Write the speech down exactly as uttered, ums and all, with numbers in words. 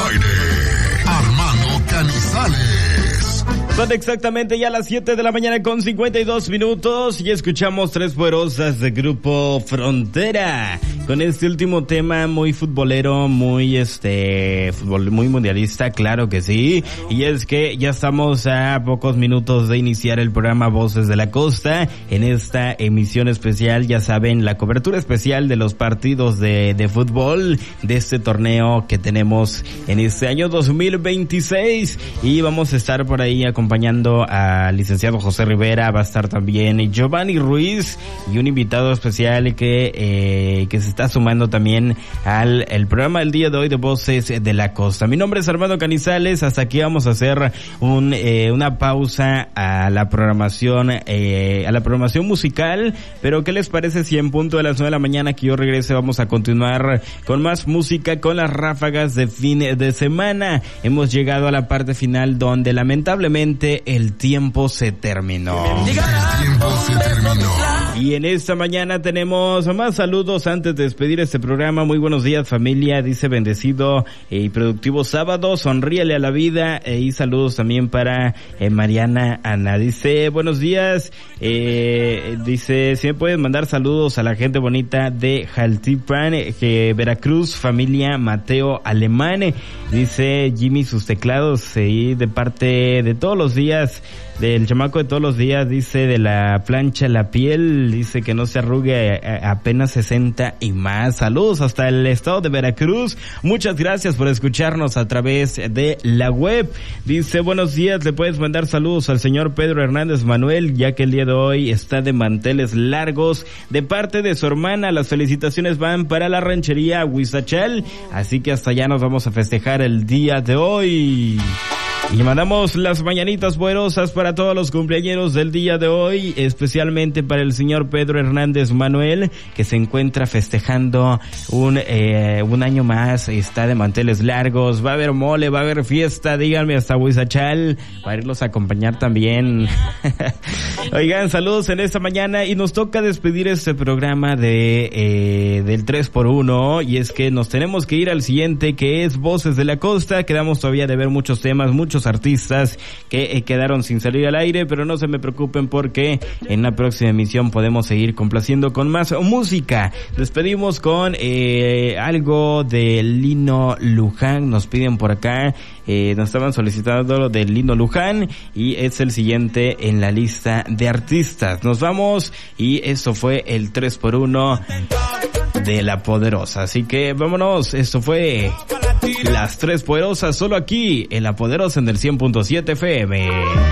aire, Armando Canizales. Son exactamente ya las siete de la mañana con cincuenta y dos minutos y escuchamos Tres Poderosas de Grupo Frontera con este último tema muy futbolero, muy este fútbol, muy mundialista, claro que sí. Y es que ya estamos a pocos minutos de iniciar el programa Voces de la Costa en esta emisión especial, ya saben, la cobertura especial de los partidos de, de fútbol de este torneo que tenemos en este año dos mil veintiséis y vamos a estar por ahí acompañando acompañando al licenciado José Rivera, va a estar también Giovanni Ruiz y un invitado especial que eh, que se está sumando también al el programa del día de hoy de Voces de la Costa. Mi nombre es Armando Canizales, hasta aquí vamos a hacer un eh, una pausa a la programación eh, a la programación musical, pero ¿qué les parece si en punto de las nueve de la mañana que yo regrese vamos a continuar con más música, con las ráfagas de fin de semana? Hemos llegado a la parte final donde lamentablemente el tiempo se terminó. El tiempo se terminó. Y en esta mañana tenemos más saludos antes de despedir este programa. Muy buenos días, familia, dice bendecido y productivo sábado, sonríele a la vida, eh, y saludos también para eh, Mariana Ana. Dice, buenos días, eh, dice, si me pueden mandar saludos a la gente bonita de Jaltipan, eh, Veracruz, familia Mateo Alemán, dice Jimmy sus teclados, eh, de parte de todos los días, del chamaco de todos los días, dice, de la plancha la piel, dice que no se arrugue, a, a, apenas sesenta y más. Saludos hasta el estado de Veracruz, muchas gracias por escucharnos a través de la web. Dice, buenos días, le puedes mandar saludos al señor Pedro Hernández Manuel, ya que el día de hoy está de manteles largos, de parte de su hermana. Las felicitaciones van para la ranchería Huizachal, así que hasta allá nos vamos a festejar el día de hoy. Y mandamos las mañanitas poderosas para todos los cumpleañeros del día de hoy, especialmente para el señor Pedro Hernández Manuel, que se encuentra festejando un eh, un año más, está de manteles largos, va a haber mole, va a haber fiesta, díganme, hasta Huizachal, para irlos a acompañar también. Oigan, saludos en esta mañana y nos toca despedir este programa de eh, del tres por uno, y es que nos tenemos que ir al siguiente, que es Voces de la Costa. Quedamos todavía de ver muchos temas, muchos artistas que eh, quedaron sin salir al aire, pero no se me preocupen porque en la próxima emisión podemos seguir complaciendo con más música. Despedimos con eh, algo de Lino Luján, nos piden por acá, eh, nos estaban solicitando lo de Lino Luján y es el siguiente en la lista de artistas. Nos vamos y eso fue el tres por uno de La Poderosa, así que vámonos. Esto fue Las Tres Poderosas, solo aquí en La Poderosa en el cien punto siete F M.